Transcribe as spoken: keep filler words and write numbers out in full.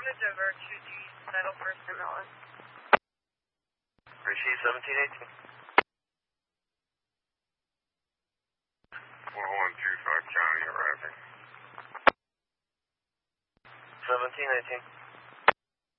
divert to the Metal First M L S. Receive seventeen eighteen. four one two five County arriving. seventeen eighteen.